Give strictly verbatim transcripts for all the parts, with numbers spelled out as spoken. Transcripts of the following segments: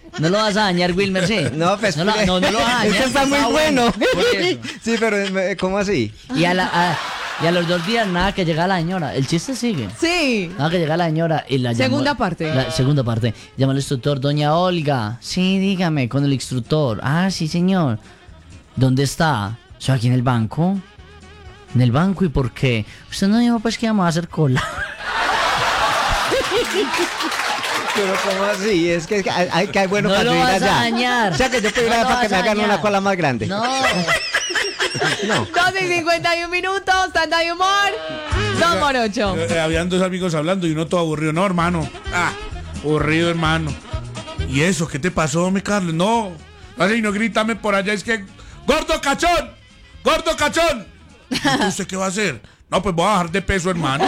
No lo vas a dañar, Wilmer, sí. No, pues. No, lo- no, no lo vas a dañar. Eso está muy bueno. Por eso. Sí, pero eh, ¿cómo así? Y a, la, a, y a los dos días, nada que llega la señora. El chiste sigue. Sí. Nada que llega la señora y la llamó- Segunda parte. La segunda parte. Llama al instructor, doña Olga. Sí, dígame, con el instructor. Ah, sí, señor. ¿Dónde está? ¿Soy aquí en el banco? ¿En el banco? ¿Y por qué? Usted no dijo pues que íbamos a hacer cola. Pero ¿cómo así? Es que hay, hay que hay bueno No para lo ir vas a allá. dañar. O sea que yo puedo ir No allá lo para que vas me a hagan una dañar. cola más grande. No. No. dos y cincuenta y un minutos, tanda de humor. dos por ocho. Eh, habían dos amigos hablando y uno todo aburrido. No, hermano. Ah, aburrido, hermano. ¿Y eso? ¿Qué te pasó, mi Carlos? No. Así no grítame por allá. Es que. ¡Gordo cachón! ¡Gordo cachón! ¿Y ¿Usted qué va a hacer? No, pues voy a bajar de peso, hermano.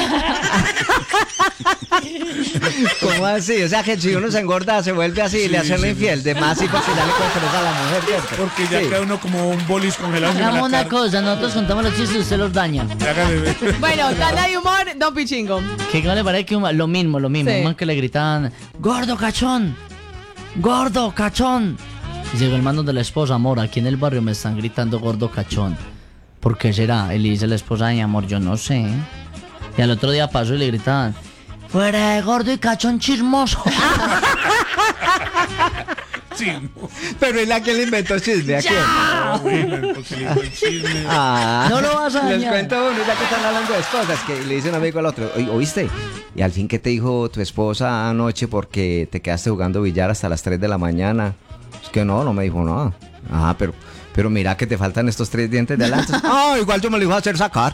¿Cómo así? O sea que si uno se engorda se vuelve así y Sí, le hacen sí, infiel. De más y porque ya le conferencia a la mujer, ¿cierto? Porque ya Sí. queda uno como un bolis congelado. encima de Hagamos la una cara. cosa, nosotros contamos los chistes y usted los daña. Hágale. Bueno, tanda de humor, don Pichingo. ¿Qué no le parece que un- lo mismo, lo mismo? Sí. Un man que le gritaban, gordo cachón, gordo cachón. Y llegó el mando de la esposa, amor, aquí en el barrio me están gritando gordo cachón. ¿Por qué será? Y le dice la esposa, ay amor, yo no sé. Y al otro día pasó y le gritaban, fuera de gordo y cachón chismoso. Sí. Pero ¿y la que le inventó chisme? ¿A quién? No, bueno, porque le digo el chisme. Ah, No lo vas a Les dañar. cuento uno, ya que están hablando de esposas, que le dice un amigo al otro, "Oy- ¿oíste? Y al fin, ¿qué te dijo tu esposa anoche porque te quedaste jugando billar hasta las tres de la mañana? Es que no, no me dijo nada. Ah, pero, pero mira que te faltan estos tres dientes de adelante. Ah, igual yo me lo iba a hacer sacar.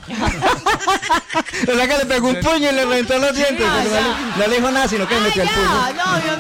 O sea que le pegó un puño y le reventó los dientes. pero no, le, no le dijo nada, sino que le Ay, metió el puño. ya, no, Dios